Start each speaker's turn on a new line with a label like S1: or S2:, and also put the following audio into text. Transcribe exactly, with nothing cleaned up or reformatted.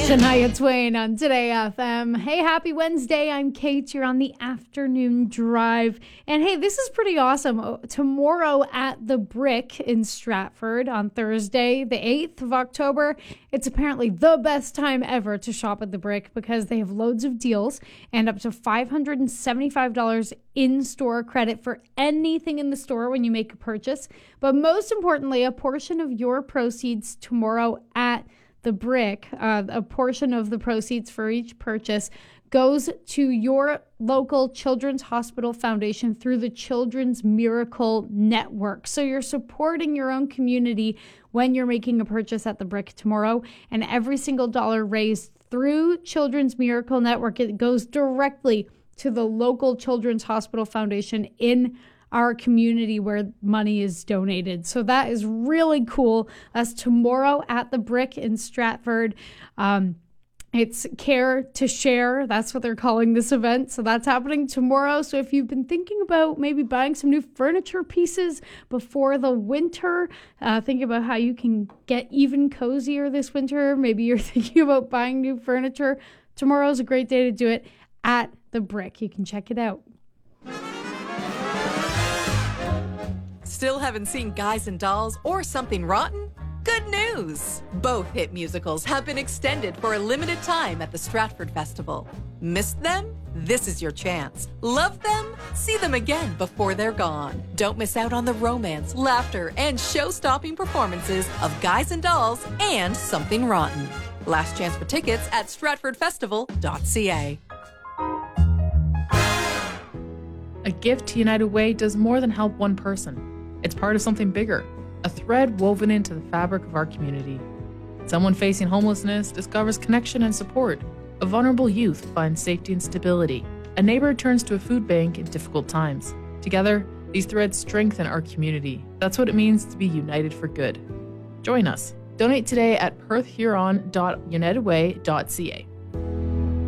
S1: Shania Twain on Today F M. Hey, happy Wednesday. I'm Kate. You're on the afternoon drive. And hey, this is pretty awesome. Tomorrow at the Brick in Stratford on Thursday, the eighth of October, it's apparently the best time ever to shop at the Brick because they have loads of deals and up to five hundred seventy-five dollars in-store credit for anything in the store when you make a purchase. But most importantly, a portion of your proceeds tomorrow at the Brick, uh, a portion of the proceeds for each purchase goes to your local Children's Hospital Foundation through the Children's Miracle Network. So you're supporting your own community when you're making a purchase at the Brick tomorrow. And every single dollar raised through Children's Miracle Network, it goes directly to the local Children's Hospital Foundation in our community where money is donated. So that is really cool. That's tomorrow at the Brick in Stratford. Um, it's Care to Share. That's what they're calling this event. So that's happening tomorrow. So if you've been thinking about maybe buying some new furniture pieces before the winter, uh, think about how you can get even cozier this winter. Maybe you're thinking about buying new furniture. Tomorrow's a great day to do it at the Brick. You can check it out.
S2: Still haven't seen Guys and Dolls or Something Rotten? Good news! Both hit musicals have been extended for a limited time at the Stratford Festival. Missed them? This is your chance. Love them? See them again before they're gone. Don't miss out on the romance, laughter, and show-stopping performances of Guys and Dolls and Something Rotten. Last chance for tickets at stratford festival dot c a.
S3: A gift to United Way does more than help one person. It's part of something bigger, a thread woven into the fabric of our community. Someone facing homelessness discovers connection and support. A vulnerable youth finds safety and stability. A neighbor turns to a food bank in difficult times. Together, these threads strengthen our community. That's what it means to be united for good. Join us. Donate today at perth huron dot united way dot c a.